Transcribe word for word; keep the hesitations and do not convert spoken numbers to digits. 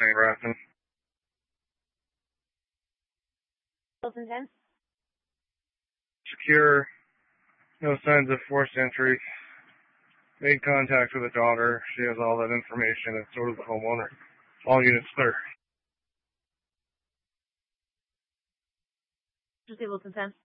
Saint Grafton. Wilson ten. Secure. No signs of forced entry. Made contact with the daughter. She has all that information, and so does the homeowner. All units clear. Wilson ten.